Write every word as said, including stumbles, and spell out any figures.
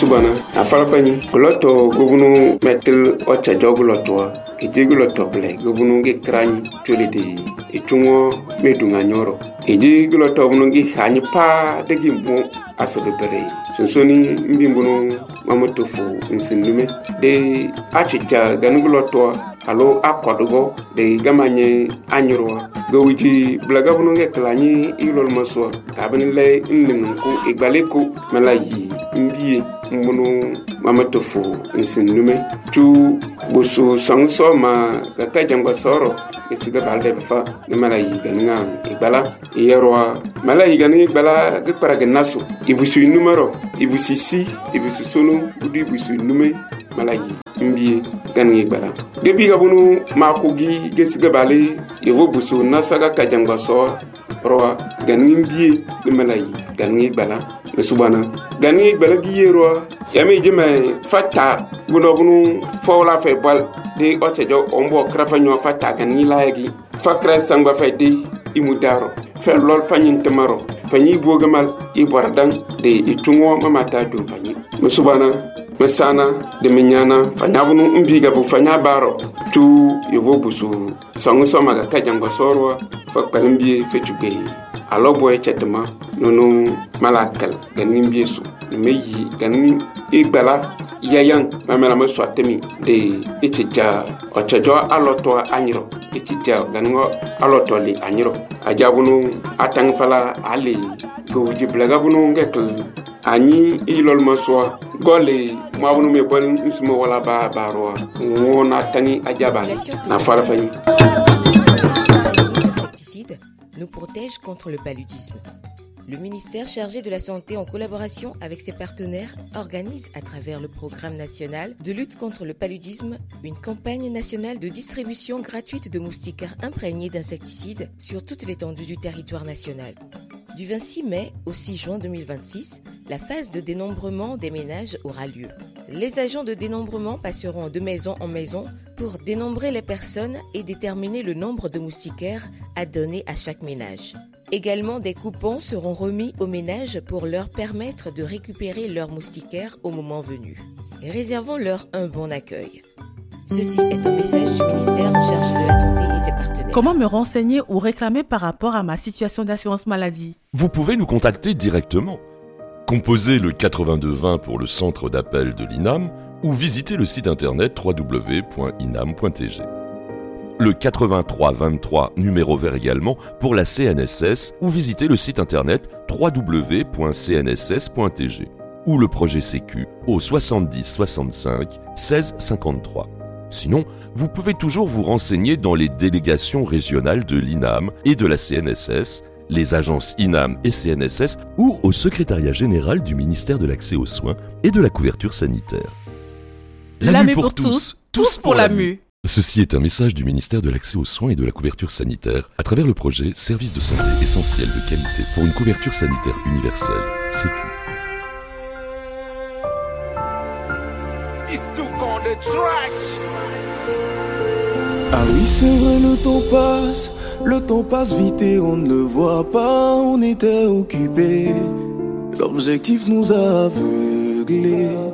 subana afala fani loto gobunu metel ocha jogu loto ejegu loto ble gobunu ge krani tolede etungo medunga nyoro ejegu loto bunu ge hani pa de gimbo asabere sonsoni mbimbuno mamotofu nsinlume de achicha ganugo loto alo akodogo de gamanye anyurwa gowiji blaga bunu ge klani ilol maswa kabin le nnenku igbaleko malayi mbiye mbunu mamatofu nsinlume tu busu sangso ma kata jangwa soro esiga balde fa ne malayi ganinga igbala yerwa malayi ganinga igbala ge paraga naso ibusu numero ibusu si ibusu solo budi ibusu nume malayi mbiye ganinga igbala debi gabunu makugi gesiga bale yevo busu nasaga kajangwa soro roa ganinga mbiye ne malayi ganinga igbala mesubana ganinga igbala giyerwa yami jeme fata buno bunu fawla fe bal de otejo ombo krafa nyo fata ganinga layagi fakra sangba fe de imudaro fe lol fanyin tamaro fanyi bogamal ibordan de itungo mamata dum fanyi mesubana mesana de menyana fanyabunu mbiga bu fanya baro tu yevo busu sangu somaga kajangwa sorwa fakpalimbi fe tugay alo boy chetma nono malakal ganin biesu meyi ganin igbala yayan mamela ma swatemi de etija ochajo aloto anyiro etija gango aloto li anyiro ajabunu atang fala ali gowji blagabunu ngekl ani ilol maswa gole mabunu me bon ismo wala ba barwa wona tangi ajaba na fala fani. Nous protège contre le paludisme. Le ministère chargé de la Santé, en collaboration avec ses partenaires, organise à travers le programme national de lutte contre le paludisme une campagne nationale de distribution gratuite de moustiquaires imprégnés d'insecticides sur toute l'étendue du territoire national. Du vingt-six mai au six juin deux mille vingt-six, la phase de dénombrement des ménages aura lieu. Les agents de dénombrement passeront de maison en maison pour dénombrer les personnes et déterminer le nombre de moustiquaires à donner à chaque ménage. Également, des coupons seront remis aux ménages pour leur permettre de récupérer leurs moustiquaires au moment venu. Réservons-leur un bon accueil. Ceci est un message du ministère en charge de la Santé et ses partenaires. Comment me renseigner ou réclamer par rapport à ma situation d'assurance maladie? Vous pouvez nous contacter directement. Composez le quatre-vingt-deux vingt pour le centre d'appel de l'I N A M ou visitez le site internet w w w point i n a m point t g. Le quatre-vingt-trois vingt-trois numéro vert également pour la C N S S ou visitez le site internet w w w point c n s s point t g ou le projet Sécu au soixante-dix soixante-cinq seize cinquante-trois. Sinon, vous pouvez toujours vous renseigner dans les délégations régionales de l'I N A M et de la C N S S, les agences I N A M et C N S S ou au secrétariat général du ministère de l'accès aux soins et de la couverture sanitaire. La, la mue pour, pour tous, tous pour la mue. Ceci est un message du ministère de l'accès aux soins et de la couverture sanitaire à travers le projet Service de santé essentiel de qualité pour une couverture sanitaire universelle, Sécu. Ah oui, c'est vrai, le temps passe, le temps passe vite et on ne le voit pas, on était occupés, l'objectif nous a aveuglés.